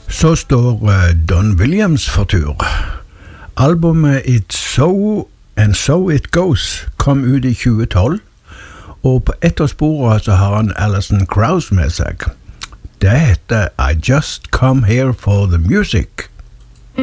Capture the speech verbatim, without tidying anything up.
Så står uh, Don Williams for tur. Albumet It's So and So It Goes kom ut i tjue tolv, og på ett av sporene så har han Alison Krauss med seg. Det heter I Just Come Here for the Music.